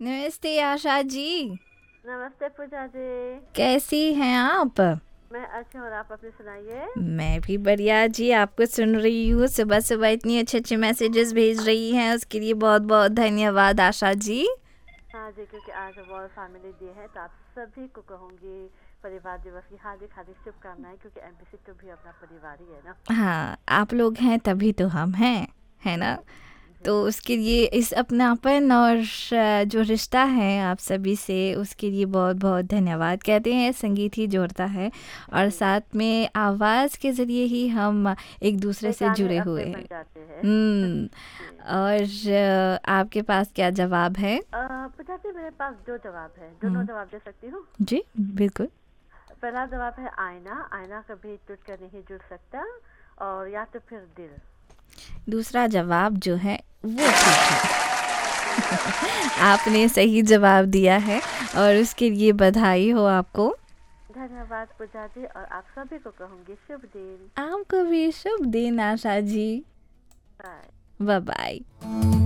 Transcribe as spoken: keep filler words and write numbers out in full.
नमस्ते आशा जी। नमस्ते पूजा जी। कैसी हैं आप? मैं अच्छी हूँ और आप अपनी सुनाइए। मैं भी बढ़िया जी, आपको सुन रही हूँ। सुबह सुबह इतनी अच्छे अच्छे मैसेजेस भेज रही हैं, उसके लिए बहुत बहुत धन्यवाद आशा जी। हाँ जी, क्योंकि आज वर्ल्ड फैमिली डे है तो आप सभी को कहूँगी परिवार दिवस की हार्दिक हार्दिक शुभकामनाएं, क्योंकि एमबीसी तो भी अपना परिवार ही है ना। हाँ, आप लोग हैं तभी तो हम हैं, है ना। तो जी उसके लिए इस अपनापन और श- जो रिश्ता है आप सभी से, उसके लिए बहुत बहुत धन्यवाद कहते हैं। संगीत ही जोड़ता है और जी, साथ में आवाज़ के ज़रिए ही हम एक दूसरे एक से आने जुड़े हुए अपने हैं। बन जाते हैं। हम्म। जी और अ, आपके पास क्या जवाब है? अ, पूजा जी, मेरे पास दो जवाब है, दोनों हम्म, जवाब दे सकती हूँ। जी बिल्कुल। पहला जवाब है आईना। आईना कभी टूट कर नहीं जुड़ सकता। और या तो फिर दिल। दूसरा जवाब जो है वो ठीक है। जी, आपने सही जवाब दिया है और उसके लिए बधाई हो आपको। धन्यवाद पूजा जी, और आप सभी को कहूँगी शुभ दिन। आपको भी शुभ दिन Asha ji. Bye. Bye bye.